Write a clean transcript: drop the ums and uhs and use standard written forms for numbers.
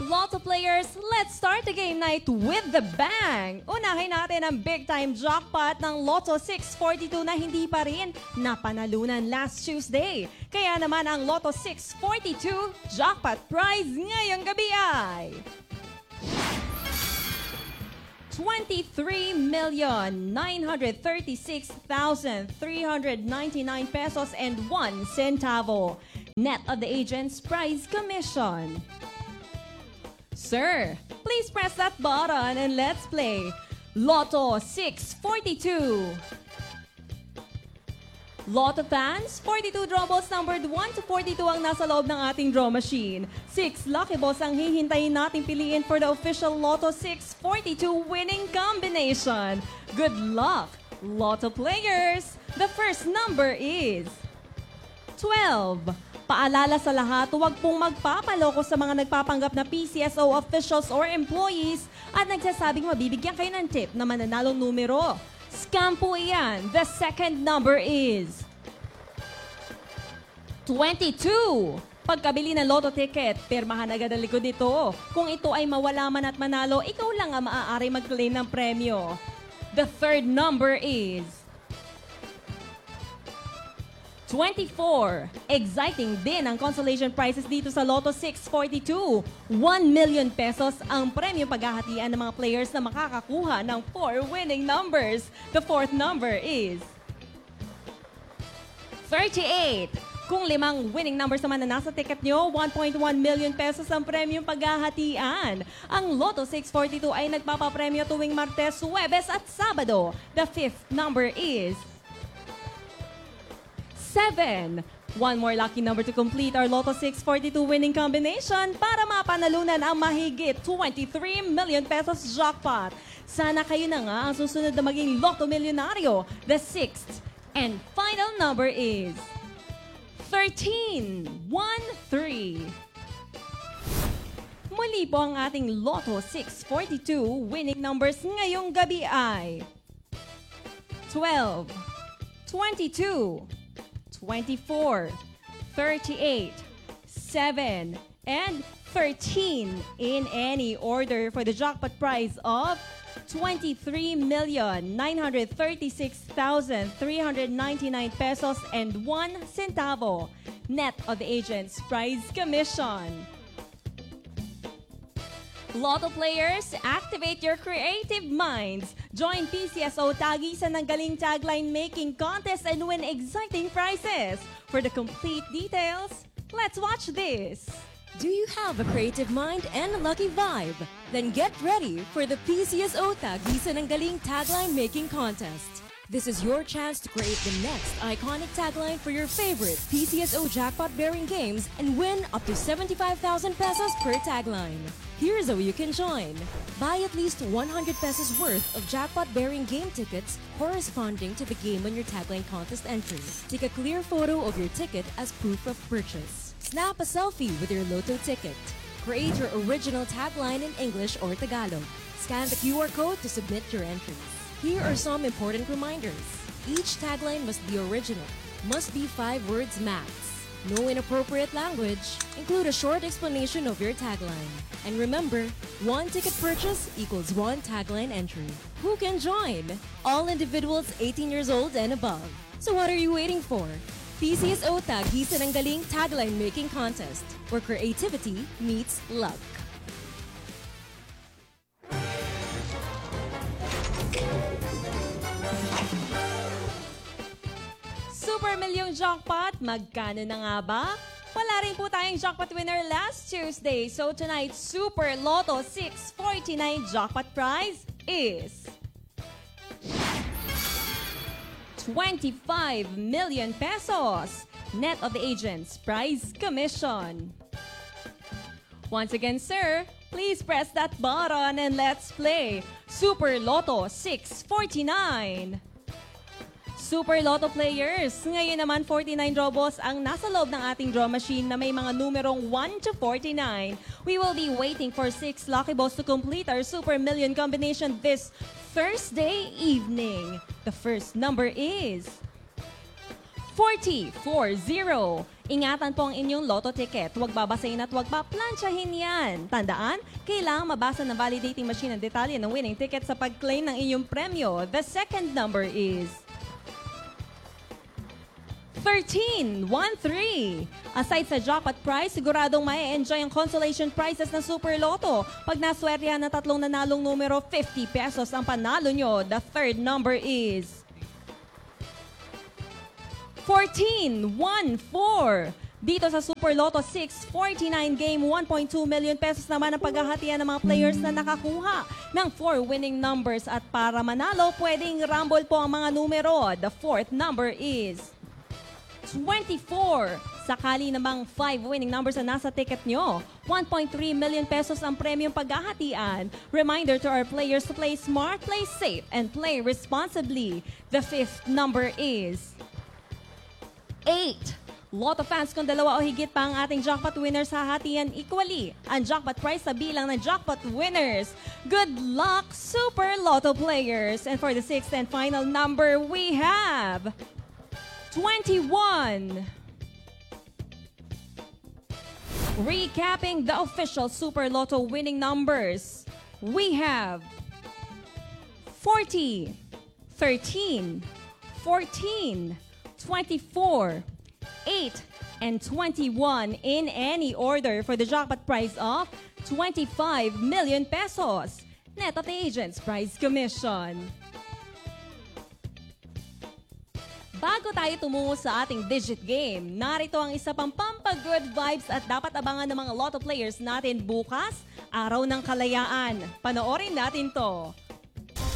Lotto players, let's start the game night with the bang! Unahin natin ang big-time jackpot ng Lotto 642 na hindi pa rin napanalunan last Tuesday. Kaya naman ang Lotto 642 jackpot prize ngayong gabi ay 23,936,399 pesos and 1 centavo. Net of the agent's prize commission. Sir, please press that button and let's play Lotto 642. Lotto fans, 42 draw balls numbered 1 to 42 ang nasa loob ng ating draw machine. 6 lucky balls ang hihintayin nating piliin for the official Lotto 642 winning combination. Good luck, Lotto players! The first number is 12. Paalala sa lahat, huwag pong magpapaloko sa mga nagpapanggap na PCSO officials or employees at nagsasabing mabibigyan kayo ng tip na mananalong numero. Scam po iyan. The second number is 22. Pagkabili ng Lotto ticket, pirmahan agad ang likod nito. Kung ito ay mawala man at manalo, ikaw lang ang maaari mag-claim ng premyo. The third number is 24. Exciting din ang consolation prizes dito sa Lotto 642. 1 million pesos ang premyo paghahatian ng mga players na makakakuha ng 4 winning numbers. The fourth number is 38. Kung 5 winning numbers naman na nasa ticket nyo, 1.1 million pesos ang premyong paghahatian. Ang Lotto 642 ay nagpapapremyo tuwing Martes, Huwebes at Sabado. The fifth number is 7. One more lucky number to complete our Lotto 642 winning combination para mapanalunan ang mahigit 23 million pesos jackpot. Sana kayo na nga ang susunod na maging Lotto Milyonaryo. The sixth and final number is 13. 13. Muli po ang ating Lotto 642 winning numbers ngayong gabi ay 12, 22, 24, 38, 7, and 13 in any order for the jackpot prize of 23,936,399 pesos and 1 centavo. Net of the agent's prize commission. Lotto players, activate your creative minds. Join PCSO Tagisan ng Galing Tagline Making Contest and win exciting prizes. For the complete details, let's watch this. Do you have a creative mind and a lucky vibe? Then get ready for the PCSO Tagisan ng Galing Tagline Making Contest. This is your chance to create the next iconic tagline for your favorite PCSO jackpot-bearing games and win up to 75,000 pesos per tagline. Here's how you can join. Buy at least 100 pesos worth of jackpot-bearing game tickets corresponding to the game on your tagline contest entry. Take a clear photo of your ticket as proof of purchase. Snap a selfie with your Lotto ticket. Create your original tagline in English or Tagalog. Scan the QR code to submit your entries. Here are some important reminders. Each tagline must be original, must be 5 words max. No inappropriate language. Include a short explanation of your tagline. And remember, 1 ticket purchase equals 1 tagline entry. Who can join? All individuals 18 years old and above. So what are you waiting for? PCSO Tagisan ng Galing Tagline Making Contest, where creativity meets luck. Super Milyong Jackpot, magkano na nga ba? Wala rin po tayong jackpot winner last Tuesday. So tonight's Super Lotto 649 jackpot prize is 25 million pesos. Net of the agent's prize commission. Once again, sir, please press that button and let's play Super Lotto 649. Super Lotto players, ngayon naman 49 draw balls ang nasa loob ng ating draw machine na may mga numerong 1 to 49. We will be waiting for 6 lucky balls to complete our Super Million combination this Thursday evening. The first number is 40. Ingatan po ang inyong lotto ticket. Huwag babasahin at huwag paplansyahin yan. Tandaan, kailangang mabasa ng validating machine ang detalye ng winning ticket sa pag-claim ng inyong premyo. The second number is 13. Aside sa jackpot prize, siguradong ma-enjoy ang consolation prizes ng Super Lotto. Pag naswertehan ng tatlong nanalong numero, 50 pesos ang panalo nyo. The third number is 14. Dito sa Super Lotto 649 game, 1.2 million pesos naman ang paghahatian ng mga players na nakakuha ng 4 winning numbers. At para manalo, pwedeng rumble po ang mga numero. The fourth number is 24. Sakali namang 5 winning numbers na nasa ticket nyo, 1.3 million pesos ang premium paghahatian. Reminder to our players to play smart, play safe, and play responsibly. The fifth number is 8. Lotto fans, kung dalawa o higit pa ang ating jackpot winners, hahatian equally ang jackpot prize sa bilang ng jackpot winners. Good luck, Super Lotto players! And for the sixth and final number, we have 21. Recapping the official Super Lotto winning numbers, we have 40, 13, 14, 24, 8, and 21 in any order for the jackpot prize of 25 million pesos. Net of the Agent's Prize Commission. Bago tayo tumungo sa ating digit game, narito ang isa pang pampag-good vibes at dapat abangan ng mga Lotto players natin bukas, Araw ng Kalayaan. Panoorin natin to.